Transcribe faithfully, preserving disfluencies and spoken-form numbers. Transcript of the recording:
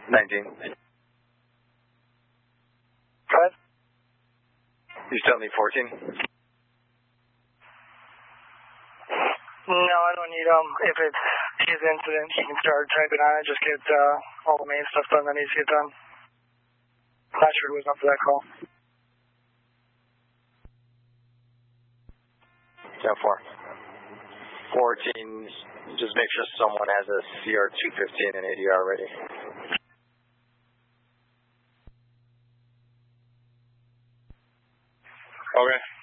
nineteen. Go ahead. You still need fourteen? No, I don't need um. If it's his incident, he can start typing on it. Just get uh, all the main stuff done that needs to get done. Not sure who was up for that call. ten four. fourteen, just make sure someone has a C R two fifteen and A D R ready. Okay.